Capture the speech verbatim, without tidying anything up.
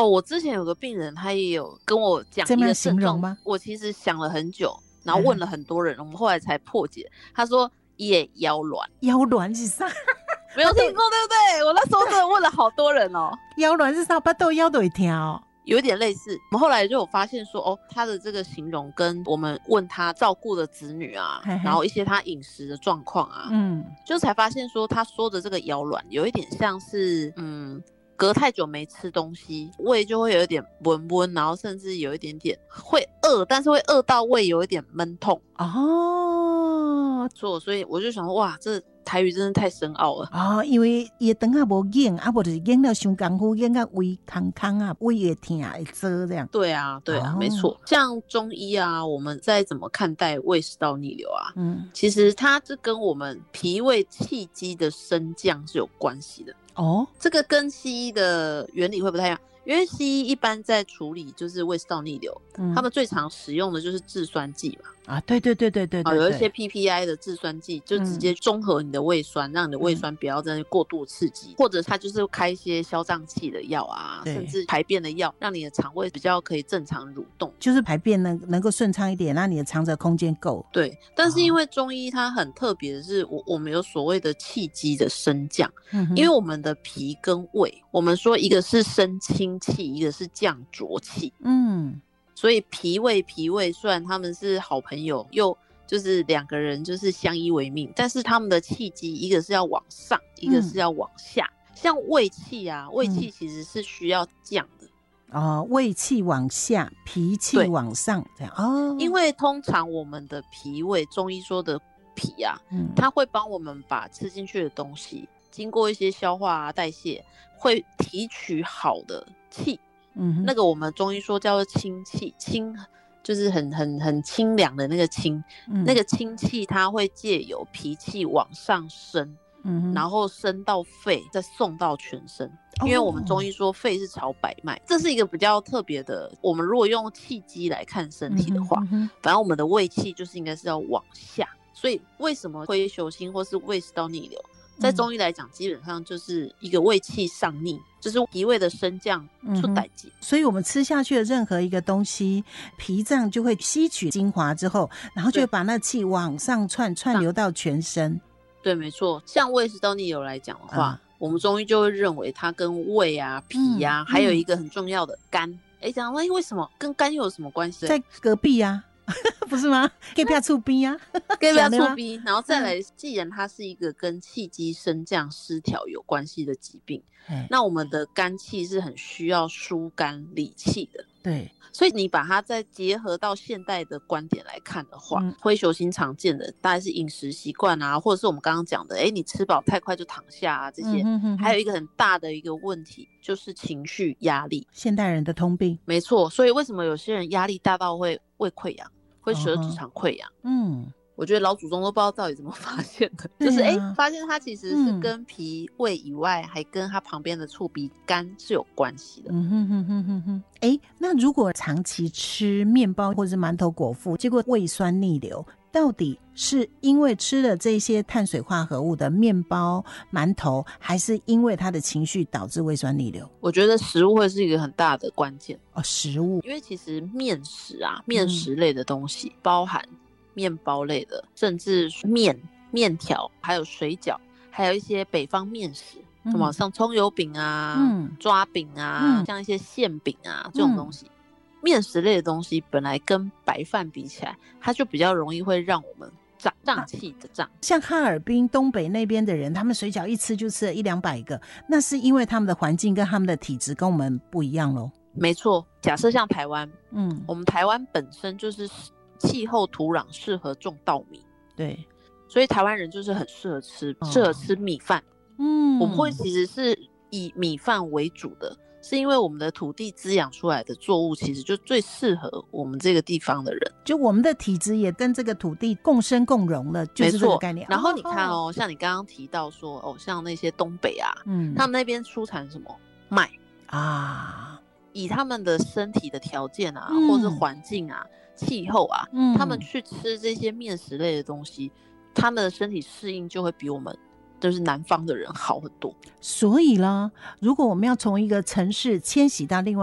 哦，我之前有个病人，他也有跟我讲一个症状吗？我其实想了很久，然后问了很多人，嗯、我们后来才破解。他说也腰软， 腰软是啥？ 没有听过对不对？我那时候真的问了好多人哦。 腰软是啥？巴肚腰都会痛哦。 有一点类似，我们后来就有发现说，哦，他的这个形容跟我们问他照顾的子女啊，嘿嘿然后一些他饮食的状况啊，嗯，就才发现说他说的这个腰软有一点像是，嗯，隔太久没吃东西，胃就会有一点温温，然后甚至有一点点会饿，但是会饿到胃有一点闷痛哦，错，所以我就想说，哇，这台语真的太深奥了哦，因为伊肠仔无硬，啊，无就是硬了伤功夫，硬到胃空空啊，胃会痛会做这样。 对啊，对啊，哦、没错。像中医啊，我们在怎么看待胃食道逆流啊？嗯，其实它是跟我们脾胃气机的升降是有关系的。哦，这个跟西医的原理会不太一样。因为西医一般在处理就是胃食道逆流，嗯、他们最常使用的就是制酸剂嘛。 啊，对对对对对 对, 对、哦，有一些 P P I 的制酸剂就直接中和你的胃酸，嗯、让你的胃酸不要再过度刺激，嗯、或者他就是开一些消胀气的药啊，甚至排便的药，让你的肠胃比较可以正常蠕动， 就是排便能能够顺畅一点，让你的肠子空间够。 对，但是因为中医它很特别的是，我我们有所谓的气机的升降，嗯、因为我们的脾跟胃，我们说一个是升清气，一个是降浊气，嗯。所以脾胃脾胃虽然他们是好朋友，又就是两个人就是相依为命，但是他们的气机一个是要往上，一个是要往下。嗯、像胃气啊，胃气其实是需要降的。 嗯、哦，胃气往下，脾气往上，这样哦。 因为通常我们的脾胃，中医说的脾啊，嗯、它会帮我们把吃进去的东西，经过一些消化啊代谢，会提取好的气。嗯，那个我们中医说叫做清气，清就是很很很清凉的那个清，嗯、那个清气它会借由脾气往上升，嗯、然后升到肺，再送到全身。因为我们中医说肺是朝百脉，这是一个比较特别的。我们如果用气机来看身体的话，嗯、反正我们的胃气就是应该是要往下。所以为什么会休心或是胃食道逆流？在中医来讲，基本上就是一个胃气上逆，就是脾胃的升降出代谢、嗯。 所以我们吃下去的任何一个东西，脾脏就会吸取精华之后，然后就会把那气往上窜，串流到全身。 对，没错。像胃食道逆流来讲的话，啊、我们中医就会认为它跟胃啊、脾啊，嗯、还有一个很重要的肝。哎、嗯，讲问为什么跟肝又有什么关系？ 在隔壁啊。不是吗？隔壁厝边啊， 隔壁厝边，然后再来，既然它是一个跟气机升降失调有关系的疾病，那我们的肝气是很需要疏肝理气的。 对， 所以你把它再结合到现代的观点来看的话，嗯、灰球心常见的大概是饮食习惯啊，或者是我们刚刚讲的，哎，你吃饱太快就躺下啊，这些，嗯、哼哼哼还有一个很大的一个问题就是情绪压力， 现代人的通病。 没错，所以为什么有些人压力大到会胃溃疡？会十二指肠溃疡，嗯，我觉得老祖宗都不知道到底怎么发现的，啊、就是哎、欸，发现它其实是跟脾胃以外，嗯、还跟它旁边的触鼻肝是有关系的。嗯哼哼哼哼哼，哎，那如果长期吃面包或者是馒头果腹，结果胃酸逆流，到底是因为吃了这些碳水化合物的面包、馒头，还是因为他的情绪导致胃酸逆流？ 我觉得食物会是一个很大的关键哦。食物， 因为其实面食啊，面食类的东西，嗯、包含面包类的，甚至面、面条，还有水饺，还有一些北方面食，什么、嗯、像葱油饼啊、嗯、抓饼啊、嗯、像一些馅饼啊这种东西。嗯面食类的东西本来跟白饭比起来，它就比较容易会让我们胀胀气的胀。 像哈尔滨东北那边的人，他们水饺一吃就吃了一两百个，那是因为他们的环境跟他们的体质跟我们不一样咯。 没错，假设像台湾，嗯，我们台湾本身就是气候土壤适合种稻米， 对， 所以台湾人就是很适合吃，适合吃米饭。嗯，我们会其实是以米饭为主的。是因为我们的土地滋养出来的作物其实就最适合我们这个地方的人， 就我们的体质也跟这个土地共生共荣了，就是这个概念。 然后你看哦，哦像你刚刚提到说哦，像那些东北啊，嗯，他们那边出产什么麦啊，以他们的身体的条件啊，嗯、或是环境啊、气候啊，嗯、他们去吃这些面食类的东西，他们的身体适应就会比我们就是南方的人好很多。 所以啦，如果我们要从一个城市迁徙到另外